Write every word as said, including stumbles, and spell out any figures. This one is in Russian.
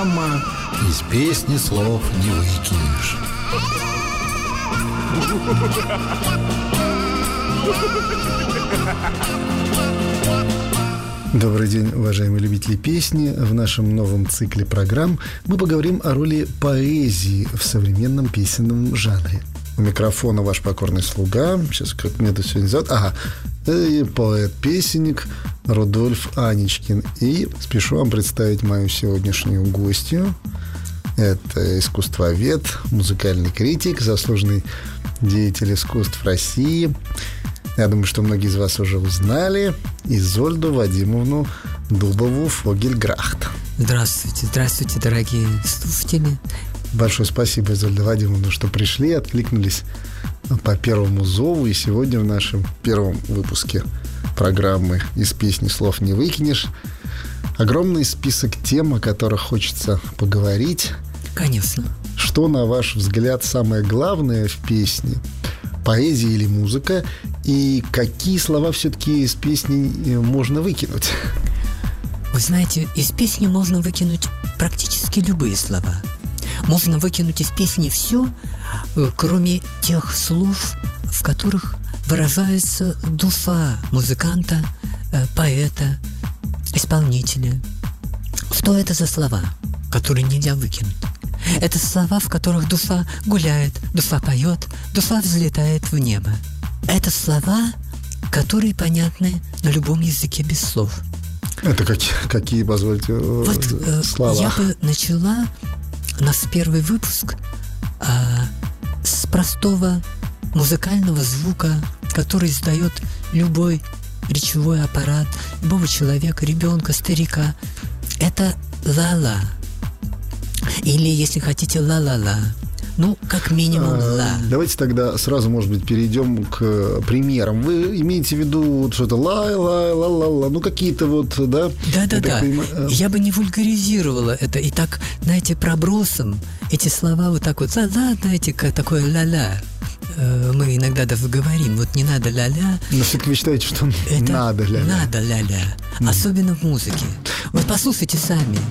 программа «Из песни слов не выкинешь». Добрый день, уважаемые любители песни. В нашем новом цикле программ мы поговорим о роли поэзии в современном песенном жанре. У микрофона ваш покорный слуга. Сейчас как мне это сегодня зовут? Ага. И поэт-песенник Рудольф Аничкин. И спешу вам представить мою сегодняшнюю гостью. Это искусствовед, музыкальный критик, заслуженный деятель искусств России. Я думаю, что многие из вас уже узнали Изольду Вадимовну Дубову-Фогельграхт. Здравствуйте, здравствуйте, дорогие слушатели. Большое спасибо, Изольда Вадимовна, что пришли, откликнулись по первому зову. И сегодня в нашем первом выпуске программы «Из песни слов не выкинешь» огромный список тем, о которых хочется поговорить. Конечно. Что, на ваш взгляд, самое главное в песне? Поэзия или музыка? И какие слова все-таки из песни можно выкинуть? Вы знаете, из песни можно выкинуть практически любые слова. Можно выкинуть из песни все, кроме тех слов, в которых выражается душа музыканта, поэта, исполнителя. Что это за слова, которые нельзя выкинуть? Это слова, в которых душа гуляет, душа поет, душа взлетает в небо. Это слова, которые понятны на любом языке без слов. Это какие, какие позвольте, вот, слова? Я бы начала наш первый выпуск а, с простого музыкального звука, который издает любой речевой аппарат, любого человека, ребенка, старика. Это ла-ла. Или, если хотите, ла-ла-ла. Ну, как минимум, а, ла. Давайте тогда сразу, может быть, перейдем к примерам. Вы имеете в виду вот что-то ла-ла-ла-ла-ла, ну, какие-то вот, да? Да-да-да. Понимаю... Я бы не вульгаризировала это. И так, знаете, пробросом эти слова вот так вот, ла-ла, знаете, как такое ла-ла. Мы иногда даже говорим, вот не надо ля-ля. Но все-таки вы считаете, что это надо ля-ля. Надо ля-ля. Mm. Особенно в музыке. Вот послушайте сами.